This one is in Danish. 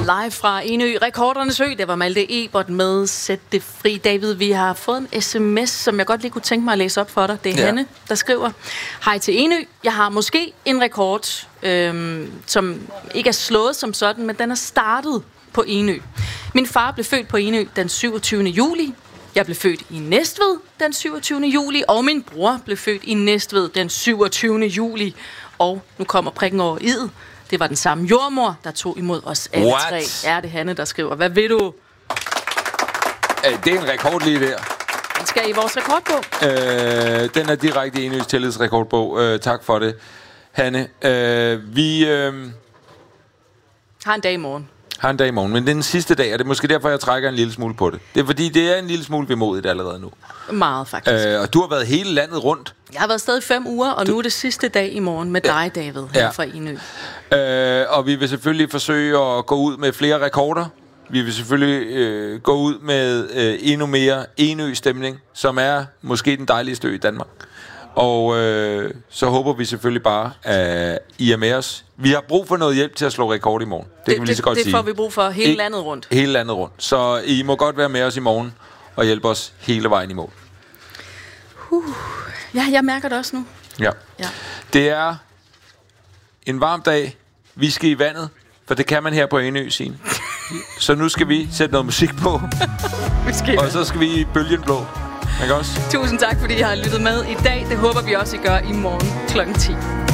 Live fra Enø, Rekordernes Ø. Det var Malte Ebert med Sæt det fri. David, vi har fået en sms, som jeg godt lige kunne tænke mig at læse op for dig. Det er Hanne, der skriver: Hej til Enø. Jeg har måske en rekord, som ikke er slået som sådan, men den er startet på Enø. Min far blev født på Enø den 27. juli. Jeg blev født i Næstved den 27. juli, og min bror blev født i Næstved den 27. juli. Og nu kommer prikken over i'et. Det var den samme jordmor, der tog imod os alle tre. Er det Hanne, der skriver? Hvad ved du? Det er en rekord lige der. Den skal i vores rekordbog. Den er direkte i Enøs tillidsrekordbog. Tak for det, Hanne. Vi har en dag i morgen. Men det er den sidste dag, og det er måske derfor, jeg trækker en lille smule på det. Det er fordi, det er en lille smule vemodigt allerede nu. Meget, faktisk. Og du har været hele landet rundt. Jeg har været stadig 5 uger, og nu er det sidste dag i morgen med dig, David, her fra Enø. Og vi vil selvfølgelig forsøge at gå ud med flere rekorder. Vi vil selvfølgelig gå ud med endnu mere Enø-stemning, som er måske den dejligste ø i Danmark. Og så håber vi selvfølgelig bare, at I er med os. Vi har brug for noget hjælp til at slå rekord i morgen. Det kan vi lige så godt sige. Det får vi brug for hele landet rundt. Hele landet rundt. Så I må godt være med os i morgen og hjælpe os hele vejen i mål. Ja, jeg mærker det også nu. Ja. Det er en varm dag. Vi skal i vandet, for det kan man her på Enø sige. Så nu skal vi sætte noget musik på. Og så skal vi i bølgen blå. Ikke også? Tusind tak, fordi I har lyttet med i dag. Det håber vi også, I gør i morgen kl. 10.